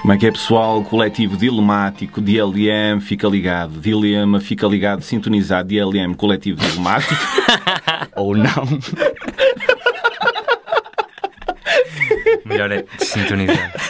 Como é que é, pessoal? Coletivo dilemático, DLM, fica ligado. Dilema, fica ligado, sintonizado. DLM, coletivo dilemático. Ou não. Melhor é sintonizar.